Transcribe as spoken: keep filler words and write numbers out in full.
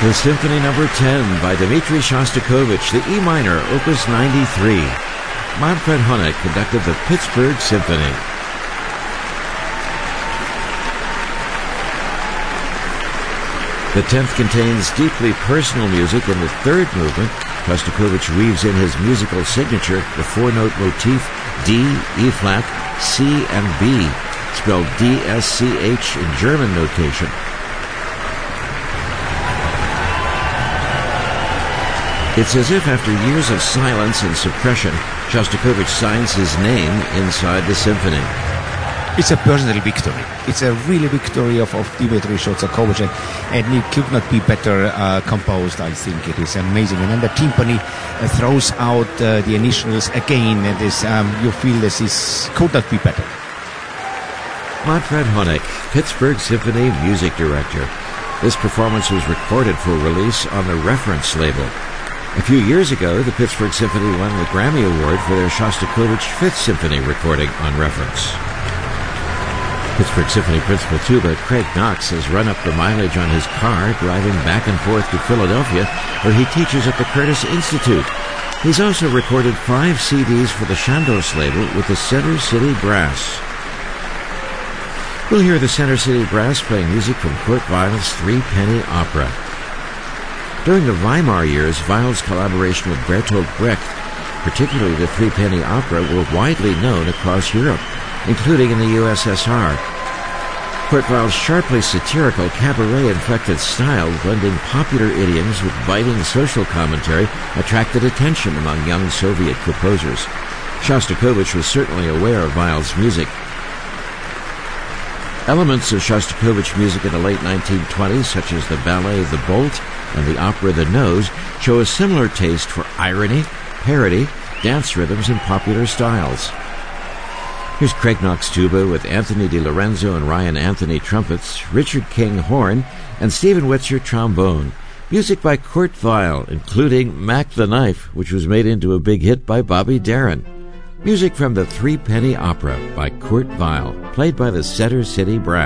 The Symphony Number ten by Dmitri Shostakovich, the E minor, Opus ninety-three. Manfred Honeck conducted the Pittsburgh Symphony. The tenth contains deeply personal music in the third movement. Shostakovich weaves in his musical signature, the four-note motif D, E-flat, C, and B, spelled D S C H in German notation. It's as if after years of silence and suppression, Shostakovich signs his name inside the symphony. It's a personal victory. It's a really victory of, of Dmitri Shostakovich, and, and it could not be better uh, composed. I think it is amazing. And then the timpani uh, throws out uh, the initials again, and this, um, you feel this is could not be better. Manfred Honeck, Pittsburgh Symphony music director. This performance was recorded for release on the Reference label. A few years ago, the Pittsburgh Symphony won the Grammy Award for their Shostakovich Fifth Symphony recording on Reference. Pittsburgh Symphony principal tuba Craig Knox has run up the mileage on his car driving back and forth to Philadelphia, where he teaches at the Curtis Institute. He's also recorded five C Ds for the Chandos label with the Center City Brass. We'll hear the Center City Brass playing music from Kurt Weill's Three Penny Opera. During the Weimar years, Weill's collaboration with Bertolt Brecht, particularly the Three Penny Opera, were widely known across Europe, including in the U S S R. Kurt Weill's sharply satirical, cabaret-inflected style, blending popular idioms with biting social commentary, attracted attention among young Soviet composers. Shostakovich was certainly aware of Weill's music. Elements of Shostakovich music in the late nineteen twenties, such as the ballet The Bolt and the opera The Nose, show a similar taste for irony, parody, dance rhythms, and popular styles. Here's Craig Knox tuba with Anthony DiLorenzo and Ryan Anthony trumpets, Richard King horn, and Stephen Witzer trombone. Music by Kurt Weill, including Mac the Knife, which was made into a big hit by Bobby Darin. Music from the Three Penny Opera by Kurt Weill, played by the Center City Brass.